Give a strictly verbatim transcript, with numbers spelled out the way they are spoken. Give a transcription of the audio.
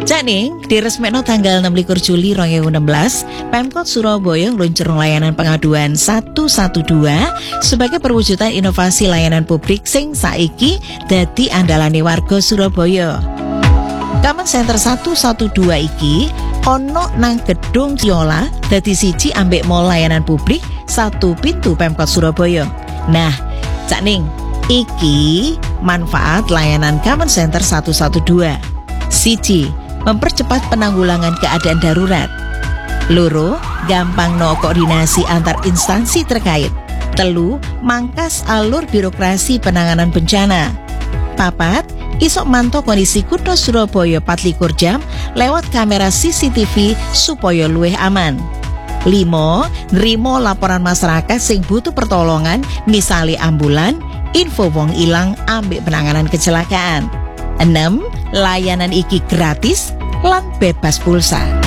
Janing, diresmekno tanggal enam likur Juli dua ribu enam belas, Pemkot Surabaya ngluncurno layanan pengaduan satu satu dua sebagai perwujudan inovasi layanan publik sing saiki dadi andalane warga Surabaya. Command Center satu satu dua iki ono nang gedung Tiola dadi siji ambek mall layanan publik satu pintu Pemkot Surabaya. Nah, Janing, iki manfaat layanan Command Center satu satu dua. Siji, mempercepat penanggulangan keadaan darurat. Loro, gampang no koordinasi antar instansi terkait. Telu, mangkas alur birokrasi penanganan bencana. Papat, isok mantau kondisi kutha Surabaya empat likur jam lewat kamera C C T V supaya luwih aman. Limo, nrimo laporan masyarakat sing butuh pertolongan, misali ambulan, info wong ilang ambek penanganan kecelakaan. Enam, layanan iki gratis lan bebas pulsa.